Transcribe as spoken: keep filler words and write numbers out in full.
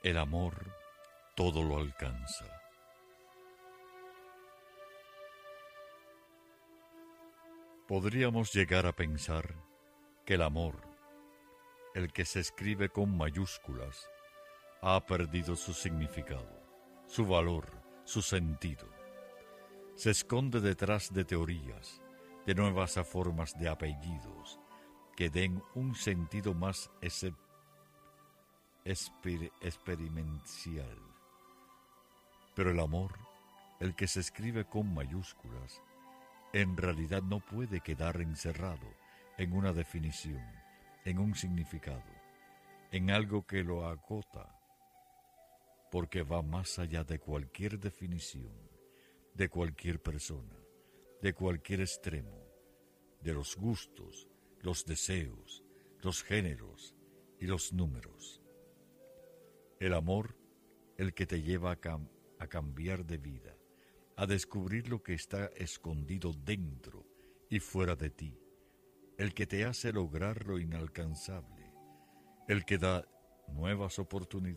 El amor todo lo alcanza. Podríamos llegar a pensar que el amor, el que se escribe con mayúsculas, ha perdido su significado, su valor, su sentido. Se esconde detrás de teorías, de nuevas formas de apellidos que den un sentido más ese, exper, experimental. Pero el amor, el que se escribe con mayúsculas, en realidad no puede quedar encerrado en una definición, en un significado, en algo que lo agota, porque va más allá de cualquier definición, de cualquier persona, de cualquier extremo, de los gustos, los deseos, los géneros y los números. El amor, el que te lleva a, cam- a cambiar de vida, a descubrir lo que está escondido dentro y fuera de ti, el que te hace lograr lo inalcanzable, el que da nuevas oportunidades